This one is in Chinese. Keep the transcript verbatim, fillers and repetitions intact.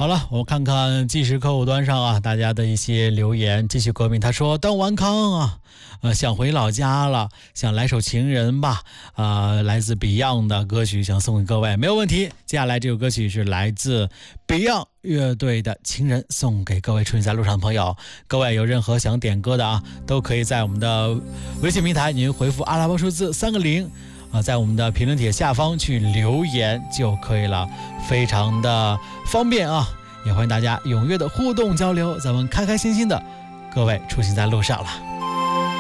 好了，我看看即时客户端上啊，大家的一些留言。继续革命他说，当完康啊，呃，想回老家了，想来首情人吧，啊、呃，来自 Beyond 的歌曲想送给各位，没有问题。接下来这首歌曲是来自 Beyond 乐队的情人，送给各位出行在路上的朋友。各位有任何想点歌的啊，都可以在我们的微信平台您回复阿拉伯数字三个零啊，在我们的评论帖下方去留言就可以了，非常的方便啊，也欢迎大家踊跃的互动交流，咱们开开心心的，各位出行在路上了。